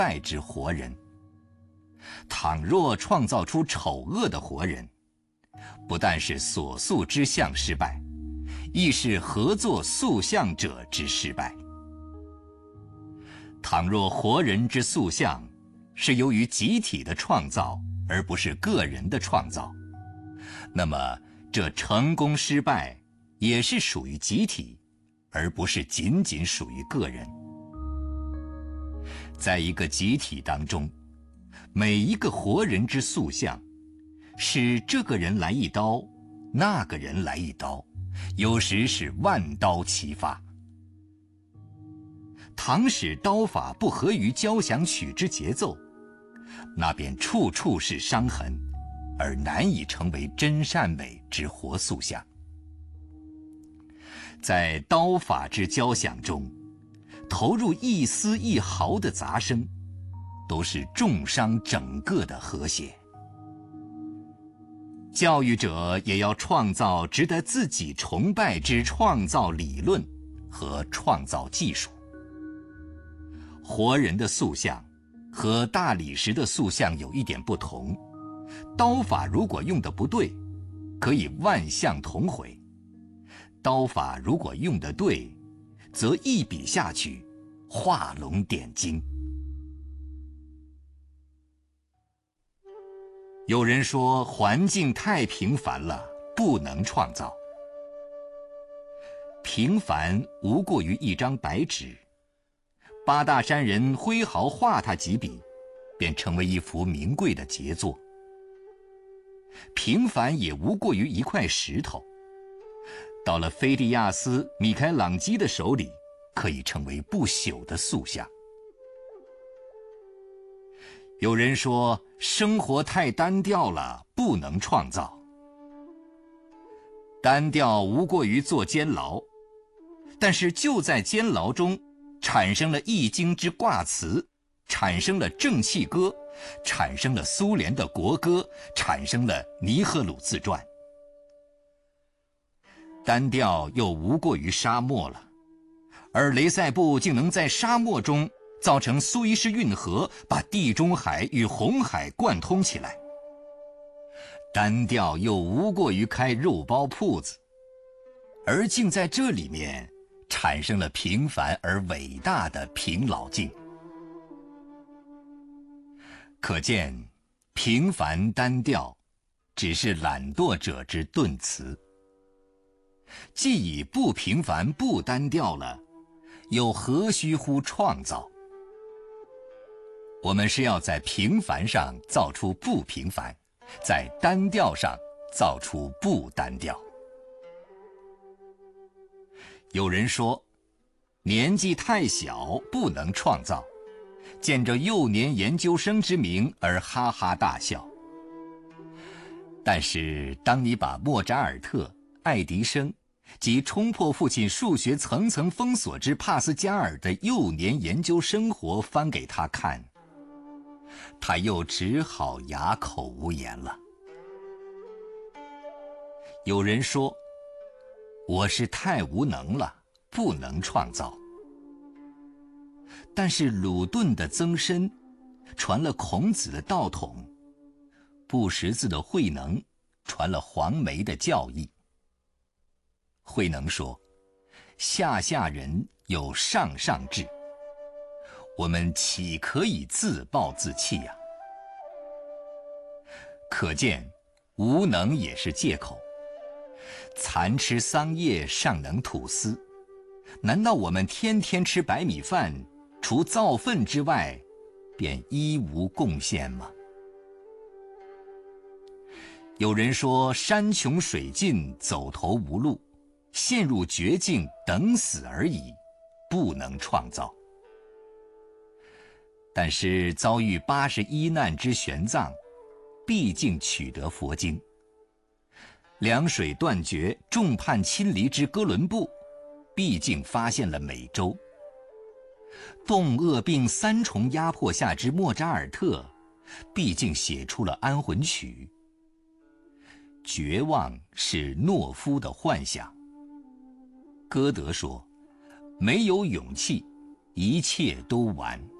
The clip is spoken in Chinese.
败之活人。倘若创造出丑恶的活人，不但是所塑之相失败，亦是合作塑相者之失败。倘若活人之塑相是由于集体的创造，而不是个人的创造，那么这成功失败也是属于集体，而不是仅仅属于个人。在一个集体当中，每一个活人之塑像，是这个人来一刀，那个人来一刀，有时是万刀齐发。倘使刀法不合于交响曲之节奏，那便处处是伤痕，而难以成为真善美之活塑像。在刀法之交响中，投入一丝一毫的杂声，都是重伤整个的和谐。教育者也要创造值得自己崇拜之创造理论和创造技术。活人的塑像和大理石的塑像有一点不同，刀法如果用得不对，可以万象同毁；刀法如果用得对，则一笔下去，画龙点睛。有人说环境太平凡了，不能创造。平凡无过于一张白纸，八大山人挥毫画他几笔，便成为一幅名贵的杰作。平凡也无过于一块石头，到了菲迪亚斯·米开朗基的手里，可以成为不朽的塑像。有人说生活太单调了，不能创造。单调无过于做监牢，但是就在监牢中产生了易经之卦辞，产生了正气歌，产生了苏联的国歌，产生了尼赫鲁自传。单调又无过于沙漠了，而雷塞布竟能在沙漠中造成苏伊士运河，把地中海与红海贯通起来。单调又无过于开肉包铺子，而竟在这里面产生了平凡而伟大的平老镜。可见平凡单调只是懒惰者之顿词。既已不平凡不单调了，又何须乎创造？我们是要在平凡上造出不平凡，在单调上造出不单调。有人说年纪太小不能创造，见着幼年研究生之名而哈哈大笑。但是当你把莫扎尔特、爱迪生及冲破父亲数学层层封锁之帕斯加尔的幼年研究生活翻给他看，他又只好哑口无言了。有人说我是太无能了，不能创造。但是鲁顿的曾参传了孔子的道统，不识字的慧能传了黄梅的教义。慧能说下下人有上上智，我们岂可以自暴自弃呀？可见无能也是借口。蚕吃桑叶尚能吐丝，难道我们天天吃白米饭，除造粪之外便一无贡献吗？有人说山穷水尽，走投无路，陷入绝境，等死而已，不能创造。但是遭遇81难之玄奘，毕竟取得佛经；凉水断绝，众叛亲离之哥伦布，毕竟发现了美洲；冻饿病3重压迫下之莫扎尔特，毕竟写出了安魂曲。绝望是懦夫的幻想。歌德说，没有勇气，一切都完。